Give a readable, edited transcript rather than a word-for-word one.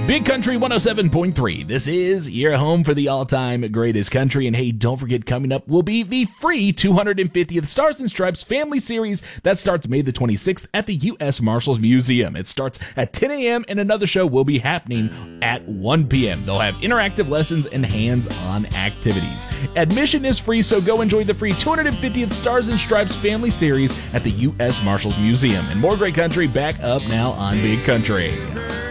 Big Country 107.3. This is your home for the all-time greatest country. And hey, don't forget, coming up will be the free 250th Stars and Stripes Family Series that starts May the 26th at the U.S. Marshals Museum. It starts at 10 a.m. and another show will be happening at 1 p.m. They'll have interactive lessons and hands-on activities. Admission is free, so go enjoy the free 250th Stars and Stripes Family Series at the U.S. Marshals Museum. And more great country back up now on Big Country.